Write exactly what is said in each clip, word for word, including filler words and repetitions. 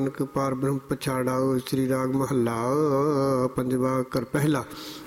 ਨਾਨਕ ਪਾਰ ਬ੍ਰਹਮ ਪਛਾੜਾਓ। ਸ੍ਰੀ ਰਾਗ ਮਹੱਲਾ ਪੰਜਵਾ ਕਰ ਪਹਿਲਾ।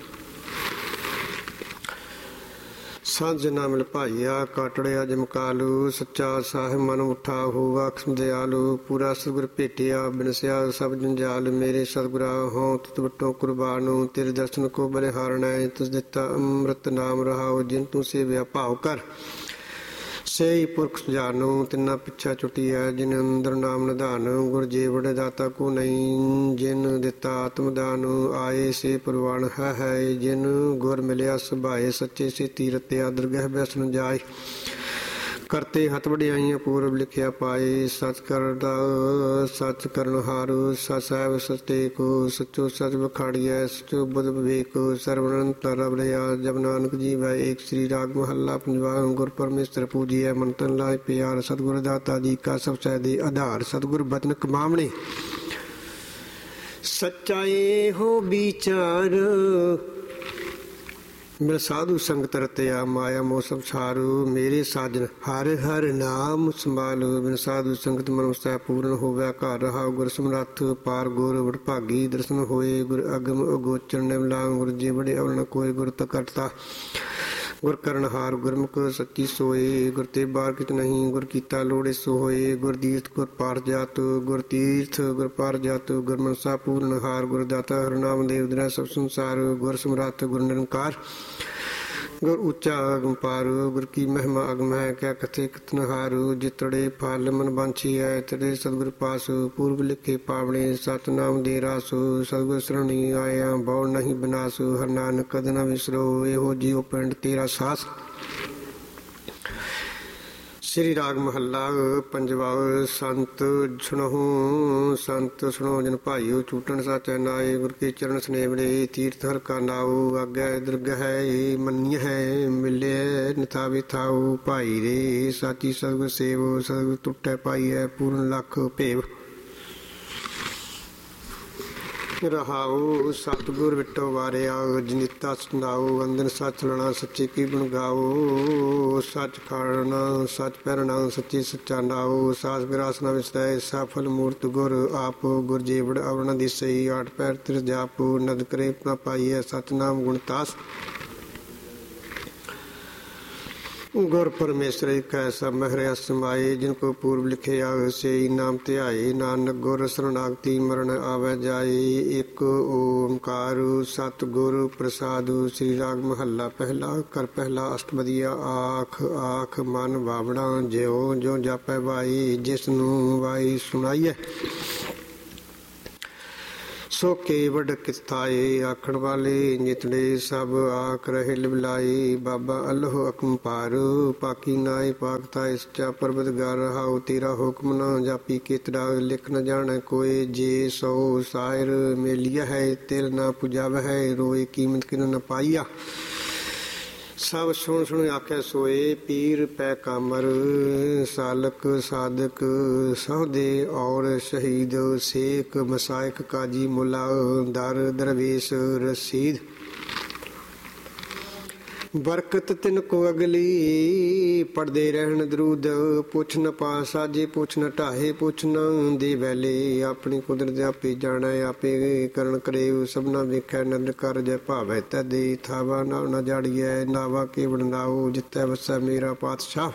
ਸਾਂਝ ਨਾ ਮਿਲ ਭਾਈਆ ਕਾਟੜਿਆ ਜਮਕਾਲੂ। ਸੱਚਾ ਸਾਹਿਬ ਮਨ ਉਠਾ ਹੋਵਾ ਅਖਮ ਦਿਆਲੂ। ਪੂਰਾ ਸਤਿਗੁਰ ਭੇਟਿਆ ਬਿਨਸਿਆ ਸਭ ਜੰਜਾਲ। ਮੇਰੇ ਸਤਿਗੁਰਾ ਹੋਂ ਤੁਤ ਵਟੋ ਕੁਰਬਾਨੂ। ਤੇਰੇ ਦਰਸ਼ਨ ਕੋ ਬਲਿਹਾਰਣੈ ਤੁਸ ਦਿੱਤਾ ਅੰਮ੍ਰਿਤ ਨਾਮ ਰਹਾਓ। ਜਿਨ ਤੂੰ ਸੇਵਿਆ ਭਾਵ ਕਰ ਸਹੀ ਪੁਰਖ ਜਾਨੂ। ਤਿੰਨਾ ਪਿੱਛਾ ਛੁੱਟੀ ਹੈ ਜਿਨ ਅੰਦਰ ਨਾਮ ਨਿਧਾਨ। ਗੁਰ ਜੀਵੜ ਦਾਤਾ ਕੋ ਨਹੀਂ ਜਿਨ ਦਿੱਤਾ ਆਤਮਦਾਨੂ। ਆਏ ਸੇ ਪ੍ਰਵਾਨ ਹੈ ਹੈ ਜਿਨ ਗੁਰ ਮਿਲਿਆ ਸੁਭਾਏ। ਸੱਚੇ ਸੇ ਤੀਰਤਿਆ ਦਰਗਹਿ ਬੈਸਨ ਜਾਏ। ਕਰਤੇ ਹੱਥ ਵਡਿਆਈਆਂ ਪੂਰਬ ਲਿਖਿਆ ਪਾਏ। ਸੱਚ ਕਰਦਾ ਸੱਚ ਕਰਨ ਹਾਰੂ। ਸਚ ਸਾਹਿਬ ਸਚੇ ਕੋ ਸੱਚੋ ਸਚ ਵਿਖਾੜੀਐ। ਸਚੋ ਬੁੱਧ ਵਿਵੇਕ ਸਰਵਨੰਤ ਰਬ ਲਿਆ। ਜਬ ਨਾਨਕ ਜੀ ਵੈ ਏਕ। ਸ੍ਰੀ ਰਾਗ ਮਹੱਲਾ ਪੰਜਵਾ। ਗੁਰ ਪਰਮੇਸ਼ਰ ਪੂਜੀਐ ਮਨ ਤਨ ਲਾਇ ਪਿਆਰ। ਸਤਿਗੁਰ ਦਾਤਾ ਜੀ ਕਾ ਸਭ ਸਹਿ ਦੇ ਆਧਾਰ। ਸਤਿਗੁਰ ਬਚਨ ਕਮਾਵਣੇ ਸੱਚਾ ਏਹੋ ਵਿਚਾਰ। ਮੇਰਾ ਸਾਧੂ ਸੰਗਤ ਰਤਿਆ ਮਾਇਆ ਮੋਹ ਸਭ ਛਾਰੂ। ਮੇਰੇ ਸਾਜਨ ਹਰ ਹਰ ਨਾਮ ਸੰਭਾਲੂ। ਬਿਨ ਸਾਧੂ ਸੰਗਤ ਮਨ ਸਹਿ ਪੂਰਨ ਹੋਵੈ ਘਰ ਰਹਾ। ਗੁਰ ਸਮਰੱਥ ਪਾਰ ਗੁਰ ਵਡਭਾਗੀ ਦਰਸ਼ਨ ਹੋਏ। ਗੁਰ ਅਗਮ ਅਗੋਚਰ ਨਿਮਲਾ। ਗੁਰ ਜੀਵੜੇ ਅਵਲਨ ਕੋਇ। ਗੁਰ ਤਕਰਤਾ ਗੁਰ ਕਰਨਹਾਰ। ਗੁਰਮੁਖ ਸੱਚੀ ਸੋਏ। ਗੁਰ ਤੇ ਬਾਰ ਕਿਤ ਨਹੀਂ। ਗੁਰ ਕੀਤਾ ਲੋੜੇ ਸੋ ਹੋਏ। ਗੁਰ ਤੀਰਥ ਗੁਰ ਪਾਰ ਜਾਤ। ਗੁਰ ਤੀਰਥ ਗੁਰ ਪਾਰ ਜਾਤ। ਗੁਰ ਮਨਸਾ ਪੂਰਨ ਹਾਰ। ਗੁਰ ਦਾਤਾ ਹਰਿ ਨਾਮ ਦੇਵ ਦਰੈ ਸਭ ਸੰਸਾਰ। ਗੁਰ ਸਮਰੱਥ ਗੁਰ ਨਿਰੰਕਾਰ ਗੁਰ ਉੱਚਾ ਅਗਮ ਪਾਰੂ। ਗੁਰ ਕੀ ਮਹਿਮਾ ਅਗਮ ਹੈ ਕਿਆ ਕਥੇ ਕਤਨਹਾਰੂ। ਜਿਤੜੇ ਫਲ ਮਨ ਬਾਂਛੀ ਹੈ ਤੜੇ ਸਤਿਗੁਰ ਪਾਸੂ। ਪੂਰਬ ਲਿਖੇ ਪਾਵਣੇ ਸਤਿਨਾਮ ਦੇ ਰਾਸੂ। ਸਤਿਗੁਰ ਸਰਣੀ ਆਇਆ ਬਹੁ ਨਹੀਂ ਬਿਨਾਸੂ। ਹਰਿ ਨਾਨਕ ਕਦ ਨ ਵਿਸਰੋ ਇਹੋ ਜੀਉ ਪਿੰਡ ਤੇਰਾ ਸਾਸ। ਸ੍ਰੀ ਰਾਗ ਮਹੱਲਾ ਪੰਜਵਾ। ਸੰਤ ਸੁਣਹੁ ਸੰਤ ਸੁਣੋ ਜਨ ਭਾਈਓ। ਛੂਟਣ ਸਾਚੈ ਨਾਏ। ਗੁਰ ਕੇ ਚਰਨ ਸਨੇਵੜੇ ਤੀਰਥ ਹਰਿ ਕਾ ਨਾਉ। ਆਗੈ ਦਰਗਹਿ ਮੰਨਿਐ ਮਿਲਿਐ ਨਿਥਾਵੇ ਥਾਉ। ਭਾਈ ਰੇ ਸਾਚੀ ਸਤਿਗੁਰ ਸੇਵ। ਸਤਿਗੁਰ ਟੁੱਟੈ ਪਾਈਐ ਪੂਰਨ ਲੱਖ ਭੇਵ। ਰਹਾਉ ਸਤਿਗੁਰ ਵਿਟੋ ਵਾਰਿਆ ਜਨਿਤਾ ਸੁਣਾਉ। ਅੰਦਨ ਸੱਚ ਚਲਣਾ ਸੱਚੇ ਕੀ ਗੁਣ ਗਾਓ। ਸੱਚ ਖਾਣਾ ਸੱਚ ਪਹਿਰਣਾ ਸੱਚੀ ਸੱਚਾ ਨਾਉ। ਸਾਸ ਵਿਰਾਸ ਨ ਵਿਸਰੈ ਸਫਲ ਮੂਰਤ ਗੁਰ ਆਪ। ਗੁਰ ਜੀਵੜ ਅਵਣ ਦਿਸਈ ਆਠ ਪੈਰ ਤਿਰ ਜਾਪ। ਨਦ ਕਰੇ ਨਾ ਪਾਈਐ ਸਤਨਾਮ ਗੁਣ ਤਾਸ। ਗੁਰ ਪਰਮੇਸ਼ਰ ਇਕ ਹੈ ਸਭ ਮਹਿ ਸਮਾਏ। ਜਿਨ ਕੋ ਪੂਰਬ ਲਿਖਿਆ ਸੇ ਨਾਮ ਧਿਆਏ। ਨਾਨਕ ਗੁਰ ਸਰਣਾਗਤੀ ਮਰਨ ਆਵੈ ਜਾਏ। ਇਕ ਓੰਕਾਰ ਸਤਿਗੁਰ ਪ੍ਰਸਾਦੁ। ਸ੍ਰੀ ਰਾਗ ਮਹੱਲਾ ਪਹਿਲਾ ਕਰ ਪਹਿਲਾ ਅਸ਼ਟਪਦੀਆ। ਆਖ ਆਖ ਮਨ ਬਾਵਣਾ ਜਿਉ ਜੋ ਜਾਪੈ ਵਾਈ। ਜਿਸ ਨੂੰ ਵਾਈ ਸੁਣਾਈਐ ਸੋ ਕੇਵਡ ਕਿਥਾਏ। ਆਖਣ ਵਾਲੇ ਜਿਤੜੇ ਸਭ ਆਖ ਰਹੇ ਲਿਵਲਾਈ। ਬਾਬਾ ਅੱਲ੍ਹ ਅਕਮ ਪਾਰੂ ਪਾਕੀ ਨਾਏ ਪਾਕਤਾ। ਸੱਚਾ ਪਰਵਤਗਾਰ ਰਹਾਉ। ਤੇਰਾ ਹੁਕਮ ਨ ਜਾਪੀ ਕੇਤੜਾ। ਲਿਖ ਨ ਜਾਣੈ ਕੋਇ ਜੇ ਸੋ ਸਾਇਰ ਮੇਲੀਆ ਹੈ। ਤਿਲ ਨ ਪੁਜਾਵ ਹੈ ਰੋਏ ਕੀਮਤ ਕਿਨ ਨ ਪਾਈਆ। ਸਭ ਸੁਣ ਸੁਣ ਆਖੈ ਸੋਏ ਪੀਰ ਪੈ ਕਾਮਰ। ਸਾਲਕ ਸਾਧਕ ਸਹੁਦੇ ਔਰ ਸ਼ਹੀਦ। ਸੇਖ ਮਸਾਇਕ ਕਾਜੀ ਮੁਲਾ ਦਰ ਦਰਵੇਸ਼ ਰਸੀਦ। ਬਰਕਤ ਤਿਨ ਕੋ ਅਗਲੀ ਪੜਦੇ ਰਹਿਣ ਦਰੂਦ। ਪੁੱਛ ਨ ਪਾ ਸਾਜੇ ਪੁੱਛ ਨ ਢਾਹੇ ਪੁੱਛ ਨ ਦੇ ਵੈਲੇ। ਆਪਣੀ ਕੁਦਰਤ ਆਪੇ ਜਾਣੈ ਆਪੇ ਕਰਨ ਕਰੇ। ਸਭਨਾ ਵੇਖੈ ਨਦਰ ਕਰ ਜੈ ਭਾਵੈ ਤੈ ਦੇ। ਥਾਵਾ ਨਾ ਨ ਜਾੜੀਐ ਨਾਵਾ ਕੇਵੜ ਨਾਉ। ਜਿੱਤੈ ਵਸੈ ਮੇਰਾ ਪਾਤਸ਼ਾਹ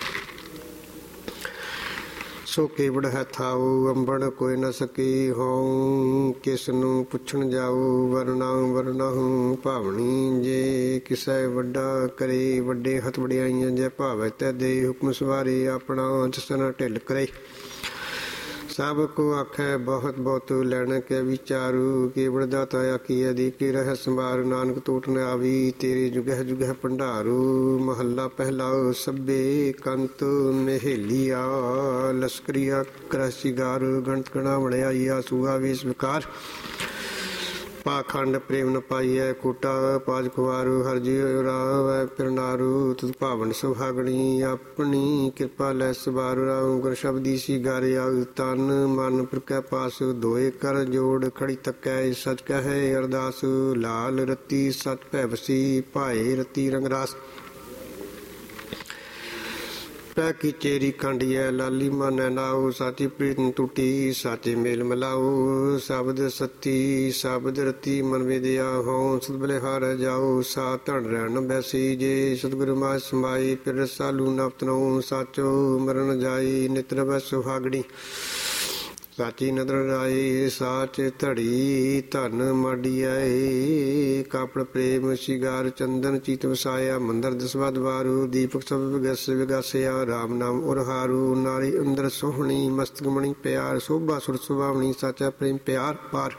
ਸੋ ਕੇਵੜ ਹੈ ਥਾਉ। ਅੰਬੜ ਕੋਈ ਨ ਸਕੀ ਹੋਂ ਕਿਸ ਨੂੰ ਪੁੱਛਣ ਜਾਉ। ਵਰਨਾ ਵਰਨਾਹੁ ਭਾਵਣੀ ਜੇ ਕਿਸੈ ਵੱਡਾ ਕਰੇ। ਵੱਡੇ ਹੱਥ ਵਡਿਆਈਆਂ ਜੈ ਭਾਵੈ ਤੈ ਦੇ। ਹੁਕਮ ਸਵਾਰੇ ਆਪਣਾ ਜਸਨ ਢਿੱਲ ਕਰੇ। ਸਭ ਕੋ ਆਖੈ ਬਹੁਤ ਬਹੁਤ ਲੈਣ ਕੇ ਵਿਚਾਰੂ। ਕੇਵੜ ਦਾਤਾ ਆਖੀਐ ਦੇ ਕੇ ਰਹਿ ਸੰਭਾਰ। ਨਾਨਕ ਟੋਟ ਨ ਆਵੀ ਤੇਰੇ ਜੁਗਹਿ ਜੁਗਹਿ ਭੰਡਾਰੂ। ਮਹੱਲਾ ਪਹਿਲਾ ਸਭੇ ਕੰਤ ਮਹੇਲੀਆ। ਲਸ਼ਕਰੀਆ ਕਰਹਿ ਸ਼ਿਗਾਰ। ਗਣਤ ਗਣਾ ਵਡਿਆਈਆ ਸੂਆ ਵੇਸ ਵਿਕਾਰ। ਪਾਖੰਡ ਪ੍ਰੇਮ ਨ ਪਾਈਐ ਕੋਟਾ ਪਾਜ ਖੁਆਰੂ। ਹਰਿ ਜੀਉ ਰਾਵੈ ਪਿਰਨਾਰੂ। ਤੁਧ ਭਾਵਨ ਸੁਹਾਗਣੀ ਆਪਣੀ ਕਿਰਪਾ ਲੈ ਸਵਾਰੂ। ਰਾਉ ਗੁਰ ਸ਼ਬਦੀ ਸਿਗਾਰਿਆ ਤਨ ਮਨ ਪ੍ਰਕੈ ਪਾਸ। ਦੋਏ ਕਰ ਜੋੜ ਖੜੀ ਤੱਕੈ ਸਚ ਕਹੈ ਅਰਦਾਸ। ਲਾਲ ਰਤੀ ਸਚ ਭੈ ਵਸੀ ਭਾਏ ਰਤੀ ਰੰਗ ਰਾਸ। ਟੁਟੈ ਕੀ ਚੇਰੀ ਕੰਡੀਐ ਲਾਲੀ ਮਾਨੈ ਨਾਉ ਸਾਚੀ ਪ੍ਰੀਤ ਟੁੱਟੀ ਸਾਚੇ ਮੇਲ ਮਿਲਾਉ ਸ਼ਬਦ ਸੱਤੀ ਸ਼ਬਦ ਰਤੀ ਮਨ ਵਿਦਿਆ ਹੋਂ ਸਦ ਬਲਿਹਾਰ ਜਾਉ ਸਾ ਧਨ ਰਹਿਣ ਬੈਸੀ ਜੇ ਸਤਿਗੁਰੂ ਮਾਇ ਸਮਾਈ ਫਿਰ ਰਸਾਲੂ ਨਵਤਨਉ ਸਾਚੋ ਮਰਨ ਜਾਈ ਨਿਤਰ ਬੈ ਸੁਹਾਗੜੀ ਸਾਚੀ ਨਦਰ ਰਾਏ ਸਾਚ ਧੜੀ ਧਨ ਮਾਡੀਐ ਕਾਪੜ ਪ੍ਰੇਮ ਸ਼ਿਗਾਰ ਚੰਦਨ ਚੀਤ ਵਸਾਇਆ ਮੰਦਰ ਦਸਵਾ ਦਵਾਰੂ ਦੀਪਕ ਸਭ ਵਿਗਸ ਵਿਗਾਸਿਆ ਰਾਮ ਨਾਮ ਉਰਹਾਰੂ ਨਾਰੀ ਅੰਦਰ ਸੋਹਣੀ ਮਸਤਕ ਮਣੀ ਪਿਆਰ ਸੋਭਾ ਸੁਰ ਸੁਭਾਵਣੀ ਸਾਚਾ ਪ੍ਰੇਮ ਪਿਆਰ ਪਾਰ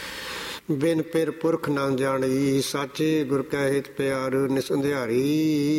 ਬਿਨ ਪਿਰ ਪੁਰਖ ਨਾ ਜਾਣੀ ਸਾਚੇ ਗੁਰ ਕੈ ਹਿਤ ਪਿਆਰ ਨਿਸ ਅੰਧਿਆਰੀ